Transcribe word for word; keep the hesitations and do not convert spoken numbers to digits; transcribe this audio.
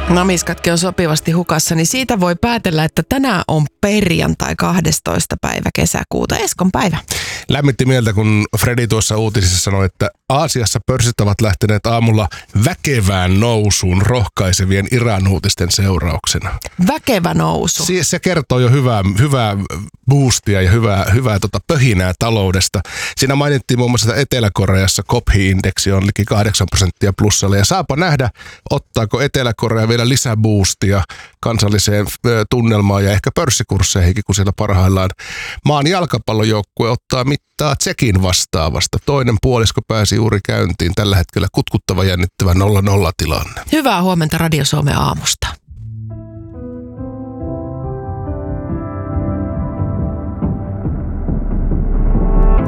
Namiskatkin on sopivasti hukassa, niin siitä voi päätellä, että tänään on perjantai kahdestoista päivä kesäkuuta, Eskon päivä. Lämmitti mieltä, kun Fredi tuossa uutisissa sanoi, että Aasiassa pörssit ovat lähteneet aamulla väkevään nousuun rohkaisevien Iran-uutisten seurauksena. Väkevä nousu. Siis se kertoo jo hyvää, hyvää boostia ja hyvää, hyvää tota pöhinää taloudesta. Siinä mainittiin muun muassa, että Etelä-Koreassa C O P H-indeksi on liki kahdeksan prosenttia plussalla. Ja saapa nähdä, ottaako Etelä-Korea vielä lisää boostia kansalliseen tunnelmaan ja ehkä pörssikursseihinkin, kun siellä parhaillaan maan jalkapallojoukkue ottaa mittaa Tsekin vastaavasta. Toinen puolisko pääsi juuri käyntiin. Tällä hetkellä kutkuttava jännittävä nolla nolla tilanne. Hyvää huomenta Radio Suomen aamusta.